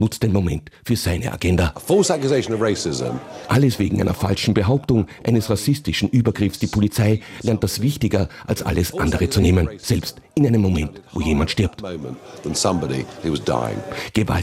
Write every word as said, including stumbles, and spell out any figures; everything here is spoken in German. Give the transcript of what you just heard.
nutzt den Moment für seine Agenda. Alles wegen einer falschen Behauptung eines rassistischen Übergriffs. Die Polizei lernt das wichtiger als alles andere zu nehmen, selbst in einem Moment, wo jemand stirbt. Gewalt